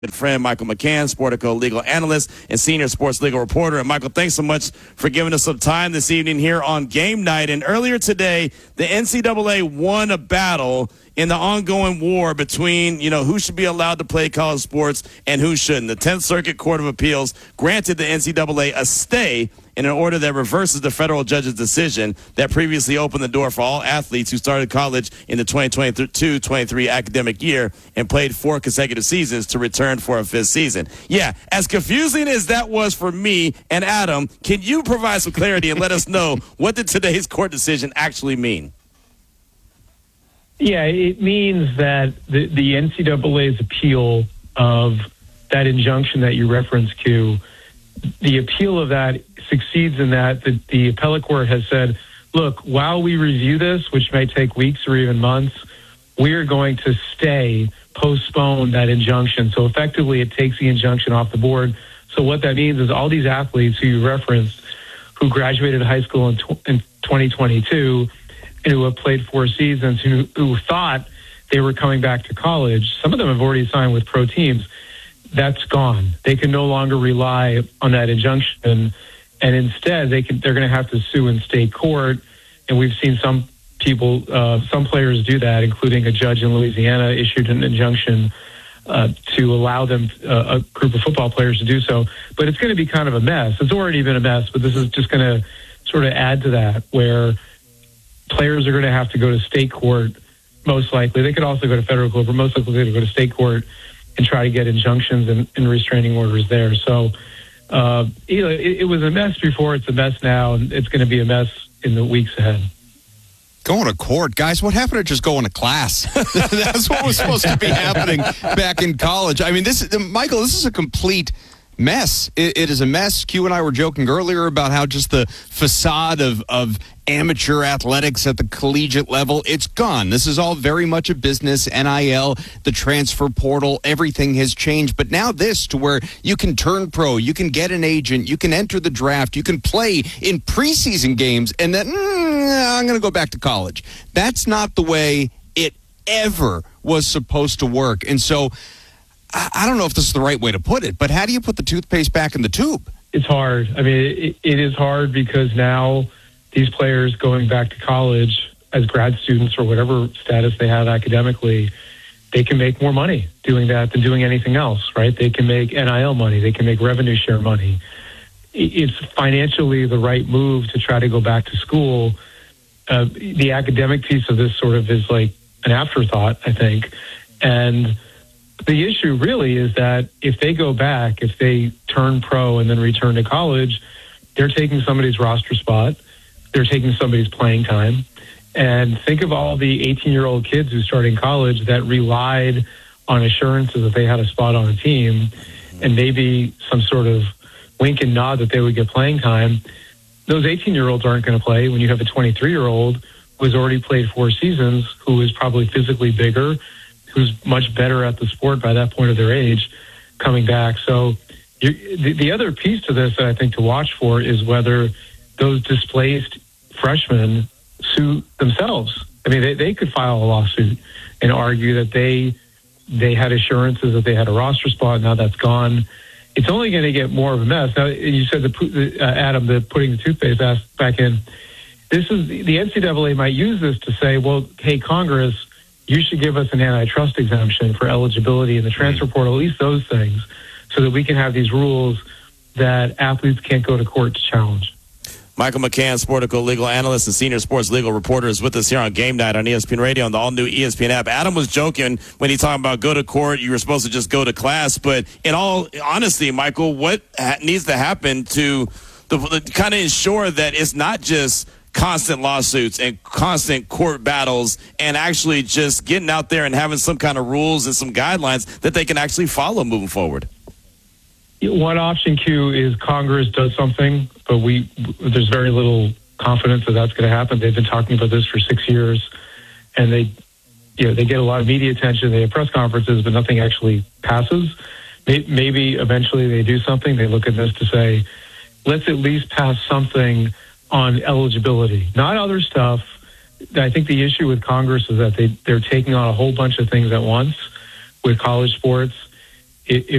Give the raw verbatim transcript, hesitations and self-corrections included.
good friend Michael McCann, Sportico legal analyst and senior sports legal reporter. And Michael, thanks so much for giving us some time this evening here on Game Night. And earlier today, the N C double A won a battle in the ongoing war between, you know, who should be allowed to play college sports and who shouldn't. The tenth Circuit Court of Appeals granted the N C double A a stay in an order that reverses the federal judge's decision that previously opened the door for all athletes who started college in the twenty twenty-two twenty-three academic year and played four consecutive seasons to return for a fifth season. Yeah, as confusing as that was for me and Adam, can you provide some clarity and let us know what did today's court decision actually mean? Yeah, it means that the, the N C double A's appeal of that injunction that you referenced, Q, the appeal of that succeeds in that the, the appellate court has said, look, while we review this, which may take weeks or even months, we're going to stay, postpone that injunction. So effectively, it takes the injunction off the board. So what that means is all these athletes who you referenced who graduated high school in, tw- in twenty twenty-two and who have played four seasons, who, who thought they were coming back to college, some of them have already signed with pro teams. That's gone. They can no longer rely on that injunction, and instead they can, they're going to have to sue in state court. And we've seen some people, uh, some players do that, including a judge in Louisiana issued an injunction uh, to allow them, uh, a group of football players to do so. But it's going to be kind of a mess. It's already been a mess, but this is just going to sort of add to that, where players are going to have to go to state court, most likely. They could also go to federal court, but most likely they're going to go to state court and try to get injunctions and, and restraining orders there. So, uh, you know, it, it was a mess before. It's a mess now, and it's going to be a mess in the weeks ahead. Going to court, guys, what happened to just going to class? That's what was supposed to be happening back in college. I mean, this is, Michael, this is a complete mess. It, it is a mess. Q and I were joking earlier about how just the facade of, of amateur athletics at the collegiate level, it's gone. This is all very much a business. N I L, the transfer portal, everything has changed. But now this, to where you can turn pro, you can get an agent, you can enter the draft, you can play in preseason games, and then mm, I'm going to go back to college. That's not the way it ever was supposed to work. And so I don't know if this is the right way to put it, but how do you put the toothpaste back in the tube? It's hard. I mean, it, it is hard because now these players going back to college as grad students or whatever status they have academically, they can make more money doing that than doing anything else, right? They can make N I L money. They can make revenue share money. It's financially the right move to try to go back to school. Uh, the academic piece of this sort of is like an afterthought, I think. And the issue really is that if they go back, if they turn pro and then return to college, they're taking somebody's roster spot. They're taking somebody's playing time. And think of all the eighteen-year-old kids who started in college that relied on assurances that they had a spot on a team and maybe some sort of wink and nod that they would get playing time. Those eighteen-year-olds aren't going to play when you have a twenty-three-year-old who has already played four seasons, who is probably physically bigger, who's much better at the sport by that point of their age, coming back. So you, the, the other piece to this that I think to watch for is whether those displaced freshmen sue themselves. I mean, they, they could file a lawsuit and argue that they they had assurances that they had a roster spot. Now that's gone. It's only going to get more of a mess. Now, you said, the uh, Adam, the putting the toothpaste back in. This is the N C double A might use this to say, well, hey, Congress, you should give us an antitrust exemption for eligibility in the transfer portal, at least those things, so that we can have these rules that athletes can't go to court to challenge. Michael McCann, Sportico legal analyst and senior sports legal reporter, is with us here on Game Night on E S P N Radio on the all-new E S P N app. Adam was joking when he talked about go to court, you were supposed to just go to class. But in all honesty, Michael, what ha- needs to happen to the, the, kind of ensure that it's not just constant lawsuits and constant court battles and actually just getting out there and having some kind of rules and some guidelines that they can actually follow moving forward? One option, Q, is Congress does something, but we there's very little confidence that that's going to happen. They've been talking about this for six years, and they, you know, they get a lot of media attention. They have press conferences, but nothing actually passes. Maybe eventually they do something. They look at this to say, let's at least pass something on eligibility, not other stuff. I think the issue with Congress is that they, they're taking on a whole bunch of things at once with college sports. if